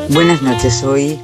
Buenas noches, soy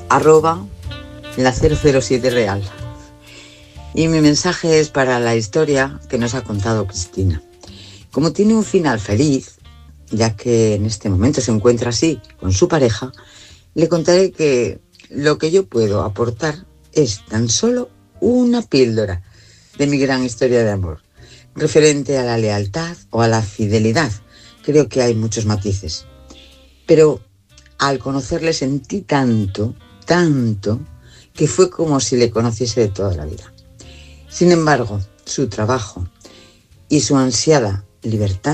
@la007real. Y mi mensaje es para la historia que nos ha contado Cristina. Como tiene un final feliz, ya que en este momento se encuentra así con su pareja, le contaré que lo que yo puedo aportar es tan solo una píldora de mi gran historia de amor, referente a la lealtad o a la fidelidad. Creo que hay muchos matices. Pero al conocerle sentí tanto, que fue como si le conociese de toda la vida. Sin embargo, su trabajo y su ansiada libertad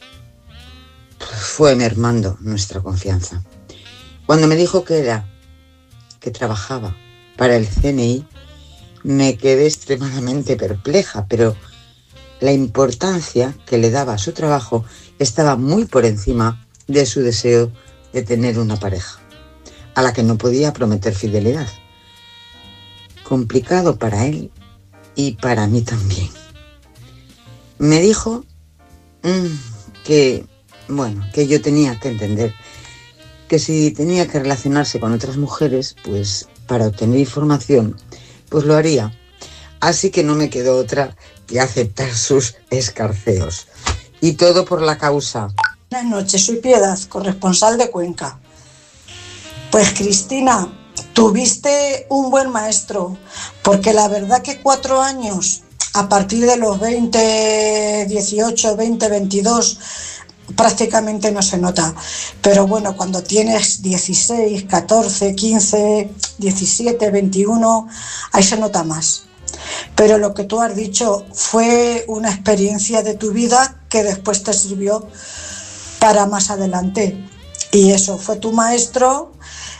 fue mermando nuestra confianza. Cuando me dijo que trabajaba para el CNI, me quedé extremadamente perpleja, pero la importancia que le daba a su trabajo estaba muy por encima de su deseo de tener una pareja, a la que no podía prometer fidelidad. Complicado para él y para mí también. Me dijo que yo tenía que entender que si tenía que relacionarse con otras mujeres, pues para obtener información, pues lo haría. Así que no me quedó otra que aceptar sus escarceos. Y todo por la causa. Buenas noches, soy Piedad, corresponsal de Cuenca. Pues Cristina, tuviste un buen maestro, porque la verdad que 4 años, a partir de los 20, 18, 20, 22, prácticamente no se nota. Pero bueno, cuando tienes 16, 14, 15, 17, 21, ahí se nota más. Pero lo que tú has dicho fue una experiencia de tu vida que después te sirvió para más adelante. Y eso, fue tu maestro,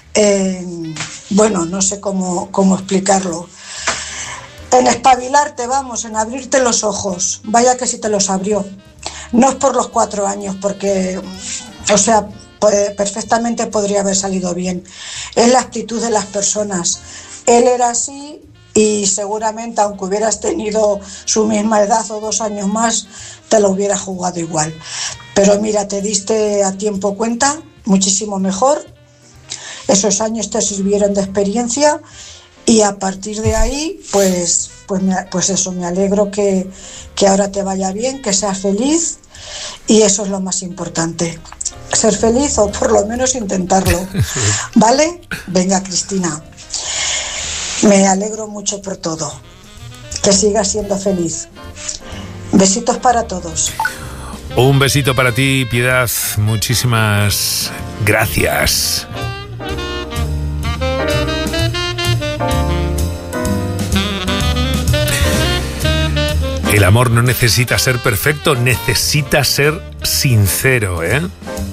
no sé cómo explicarlo. En espabilarte, vamos, en abrirte los ojos. Vaya que sí te los abrió. No es por los 4 años, porque, perfectamente podría haber salido bien. Es la actitud de las personas. Él era así y seguramente, aunque hubieras tenido su misma edad o 2 años más, te lo hubiera jugado igual. Pero mira, te diste a tiempo cuenta, muchísimo mejor. Esos años te sirvieron de experiencia y a partir de ahí, pues eso, me alegro que ahora te vaya bien, que seas feliz, y eso es lo más importante. Ser feliz, o por lo menos intentarlo. ¿Vale? Venga, Cristina. Me alegro mucho por todo. Que sigas siendo feliz. Besitos para todos. Un besito para ti, Piedad. Muchísimas gracias. El amor no necesita ser perfecto, necesita ser sincero, ¿eh?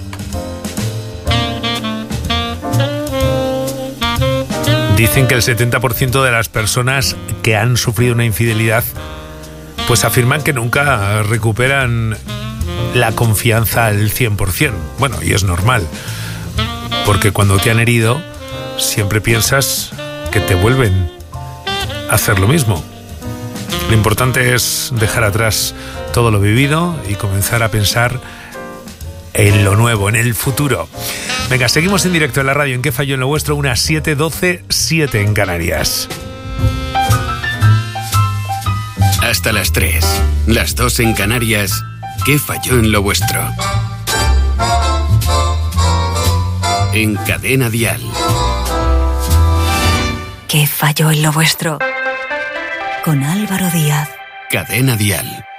Dicen que el 70% de las personas que han sufrido una infidelidad pues afirman que nunca recuperan la confianza al 100%. Bueno, y es normal, porque cuando te han herido siempre piensas que te vuelven a hacer lo mismo. Lo importante es dejar atrás todo lo vivido y comenzar a pensar en lo nuevo, en el futuro. Venga, seguimos en directo en la radio. ¿En qué falló en lo vuestro? Unas 7:12, 7 en Canarias. Hasta las 3, las 2 en Canarias. ¿Qué falló en lo vuestro? En Cadena Dial. ¿Qué falló en lo vuestro? Con Álvaro Díaz. Cadena Dial.